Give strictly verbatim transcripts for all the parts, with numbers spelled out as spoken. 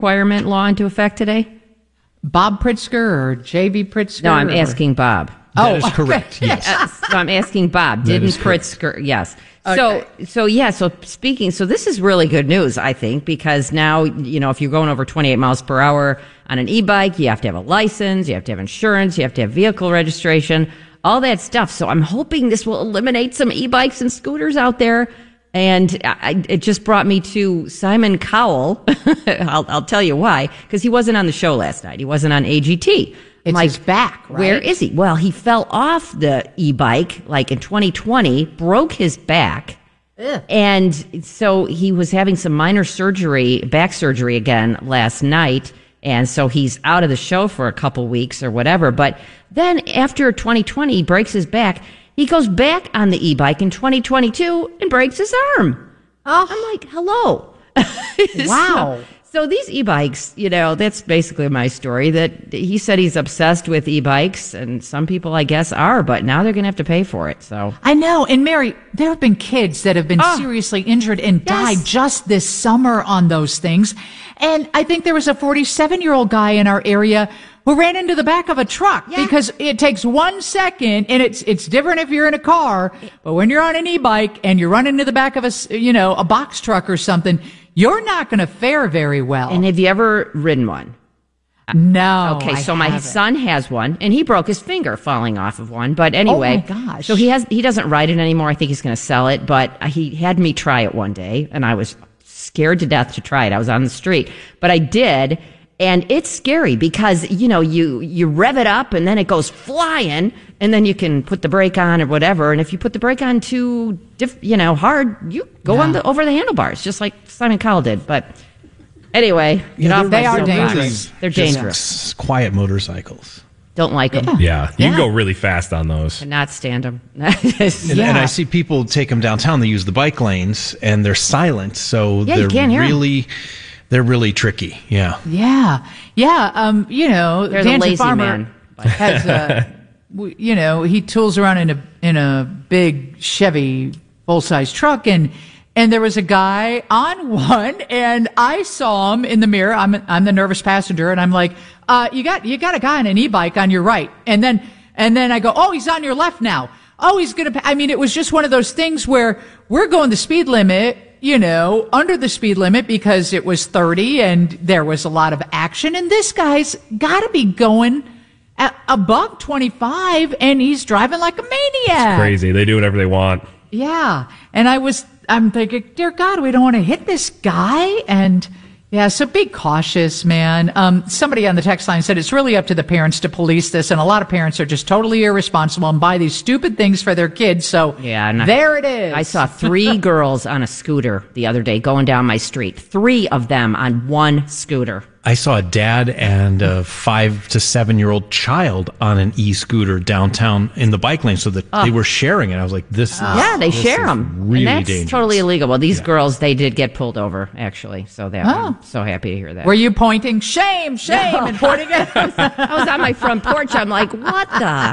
requirement law into effect today? Bob Pritzker or J V Pritzker? No, I'm or? asking Bob. That Oh, is correct. Yes. Uh, so I'm asking Bob. Didn't Pritzker? Yes. Okay. So, so yeah. So speaking, so this is really good news, I think, because now, you know, if you're going over twenty-eight miles per hour on an e-bike, you have to have a license, you have to have insurance, you have to have vehicle registration, all that stuff. So I'm hoping this will eliminate some e-bikes and scooters out there. And I, it just brought me to Simon Cowell. I'll, I'll tell you why, because he wasn't on the show last night. He wasn't on A G T. It's like, his back, right? Where is he? Well, he fell off the e-bike like in twenty twenty, broke his back. Ugh. And so he was having some minor surgery, back surgery again last night. And so he's out of the show for a couple weeks or whatever. But then after twenty twenty, he breaks his back. He goes back on the e-bike in twenty twenty-two and breaks his arm. Oh. I'm like, hello. Wow. so, so these e-bikes, you know, that's basically my story, that he said he's obsessed with e-bikes, and some people, I guess, are, but now they're going to have to pay for it. So I know. And Mary, there have been kids that have been Oh. seriously injured and Yes. died just this summer on those things. And I think there was a forty-seven-year-old guy in our area who ran into the back of a truck Yeah. because it takes one second, and it's it's different if you're in a car, but when you're on an e-bike and you run into the back of a s- you know a box truck or something, you're not going to fare very well. And have you ever ridden one? no. Okay, I so my haven't. son has one, and he broke his finger falling off of one. But anyway, Oh, my gosh. so he has he doesn't ride it anymore. I think he's going to sell it. But he had me try it one day, and I was scared to death to try it. I was on the street, but I did, and it's scary because you know you you rev it up, and then it goes flying, and then you can put the brake on or whatever. And if you put the brake on too, diff, you know, hard, you go Yeah. on the over the handlebars, just like Simon Cowell did. But anyway, get Yeah, off they my are soapbox. dangerous. They're Just dangerous. s- quiet motorcycles. Don't like them. Yeah, you Yeah. can go really fast on those. Cannot stand them. And, Yeah. and I see people take them downtown. They use the bike lanes, and they're silent, so Yeah, you they're can't hear 'em. really, they're really tricky. Yeah. Yeah, yeah. Um, you know, They're the Dancer lazy Farmer man. has a, w- you know, he tools around in a in a big Chevy full size truck, and and there was a guy on one, and I saw him in the mirror. I'm I'm the nervous passenger, and I'm like, uh, you got you got a guy on an e-bike on your right, and then and then I go, oh, he's on your left now. Oh, he's gonna. pa-" I mean, it was just one of those things where we're going the speed limit, you know, under the speed limit because it was thirty and there was a lot of action. And this guy's got to be going at above twenty-five, and he's driving like a maniac. Crazy. They do whatever they want. Yeah. And I was, I'm thinking, dear God, we don't want to hit this guy. And yeah, so be cautious, man. Um, somebody on the text line said it's really up to the parents to police this. And a lot of parents are just totally irresponsible and buy these stupid things for their kids. So Yeah, and I- there it is. I saw three girls on a scooter the other day going down my street. Three of them on one scooter. I saw a dad and a five to seven year old child on an e-scooter downtown in the bike lane, so that they were sharing it. I was like, "This is Yeah, they this share is them. Really and that's dangerous." totally illegal. Well, these girls, they did get pulled over, actually. So that Oh. I'm so happy to hear that. Were you pointing shame, shame, and pointing it? I was on my front porch. I'm like, what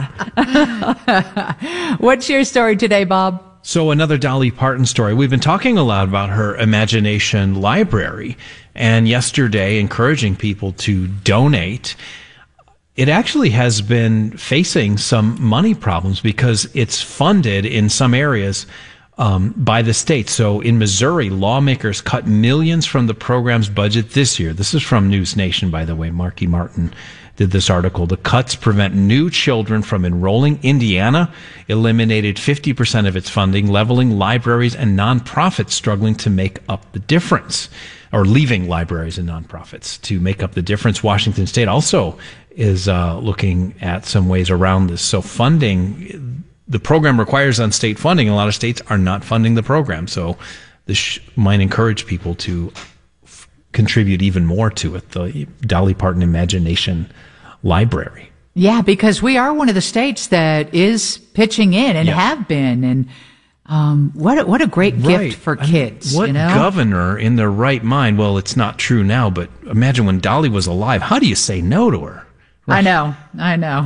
the? What's your story today, Bob? So another Dolly Parton story. We've been talking a lot about her Imagination Library, and yesterday encouraging people to donate. It actually has been facing some money problems because it's funded in some areas um, by the state. So in Missouri, lawmakers cut millions from the program's budget this year. This is from News Nation, by the way. Marky Martin did this article. The cuts prevent new children from enrolling. Indiana eliminated fifty percent of its funding, leveling libraries and nonprofits struggling to make up the difference, or leaving libraries and nonprofits to make up the difference. Washington State also is uh, looking at some ways around this. So funding, the program requires on state funding, and a lot of states are not funding the program. So this sh- might encourage people to f- contribute even more to it. The Dolly Parton Imagination Library. Yeah, because we are one of the states that is pitching in and Yes. have been. And um, what a, what a great Right. gift for I mean, kids. what you know? governor in their right mind? Well, it's not true now, but imagine when Dolly was alive. How do you say no to her? I know. I know.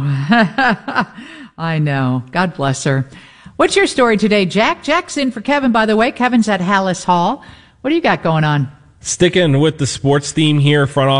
I know. God bless her. What's your story today, Jack? Jack's in for Kevin, by the way. Kevin's at Hallis Hall. What do you got going on? Sticking with the sports theme here, front office